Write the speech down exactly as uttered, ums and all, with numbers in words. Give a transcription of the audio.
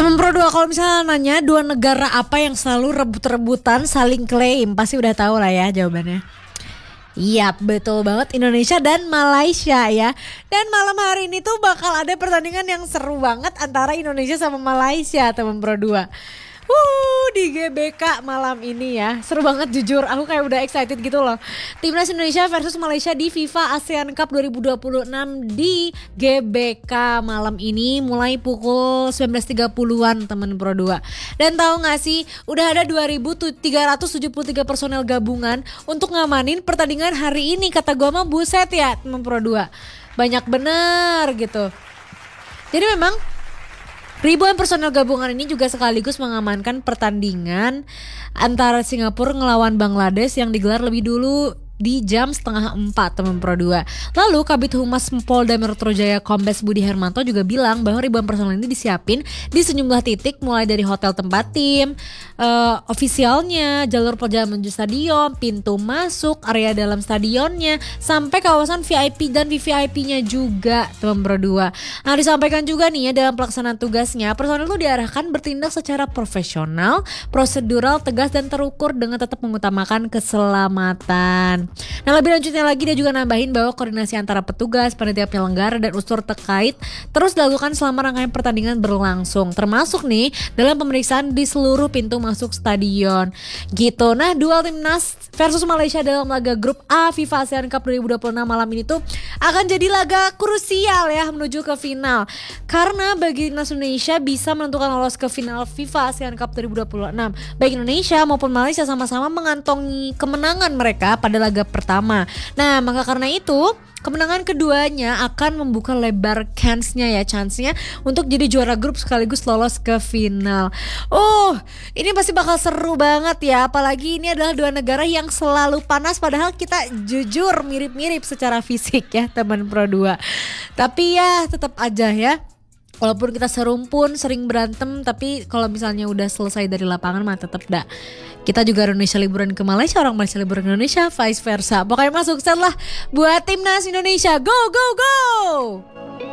Teman Pro dua, kalau misalnya nanya dua negara apa yang selalu rebut-rebutan saling klaim, pasti udah tahu lah ya jawabannya. Iya, betul banget, Indonesia dan Malaysia ya. Dan malam hari ini tuh bakal ada pertandingan yang seru banget antara Indonesia sama Malaysia, teman Pro dua. Wuh, di G B K malam ini ya. Seru banget jujur, aku kayak udah excited gitu loh. Timnas Indonesia versus Malaysia di FIFA ASEAN Cup dua ribu dua puluh enam di G B K malam ini mulai pukul sembilan belas tiga puluhan teman Pro dua. Dan tahu gak sih, udah ada dua ribu tiga ratus tujuh puluh tiga personel gabungan untuk ngamanin pertandingan hari ini. Kata gua mah buset ya teman Pro dua. Banyak bener gitu. Jadi memang ribuan personel gabungan ini juga sekaligus mengamankan pertandingan antara Singapura ngelawan Bangladesh yang digelar lebih dulu di jam setengah empat teman Pro dua. Lalu Kabid Humas Polda Metro Jaya Kombes Budi Hermanto juga bilang bahwa ribuan personel ini disiapin di sejumlah titik mulai dari hotel tempat tim, uh, ofisialnya, jalur perjalanan menuju stadion, pintu masuk, area dalam stadionnya, sampai kawasan V I P dan V V I P-nya juga teman Pro dua. Nah, disampaikan juga nih ya dalam pelaksanaan tugasnya, personel itu diarahkan bertindak secara profesional, prosedural, tegas dan terukur dengan tetap mengutamakan keselamatan. Nah, lebih lanjutnya lagi dia juga nambahin bahwa koordinasi antara petugas, panitia penyelenggara dan unsur terkait terus dilakukan selama rangkaian pertandingan berlangsung, termasuk nih dalam pemeriksaan di seluruh pintu masuk stadion gitu. Nah, duel timnas versus Malaysia dalam laga grup A FIFA ASEAN Cup dua ribu dua puluh enam malam ini tuh akan jadi laga krusial ya menuju ke final. Karena bagi timnas Indonesia bisa menentukan lolos ke final FIFA ASEAN Cup dua ribu dua puluh enam. Baik Indonesia maupun Malaysia sama-sama mengantongi kemenangan mereka pada laga pertama. Nah, maka karena itu kemenangan keduanya akan membuka lebar chance-nya ya, chance-nya untuk jadi juara grup sekaligus lolos ke final. Oh, ini pasti bakal seru banget ya. Apalagi ini adalah dua negara yang selalu panas, padahal kita jujur mirip-mirip secara fisik ya teman Pro dua. Tapi ya tetap aja ya, walaupun kita serumpun, sering berantem, tapi kalau misalnya udah selesai dari lapangan mah tetap dah. Kita juga Indonesia liburan ke Malaysia, orang Malaysia liburan ke Indonesia, vice versa. Pokoknya masuk set lah buat timnas Indonesia. Go, go, go!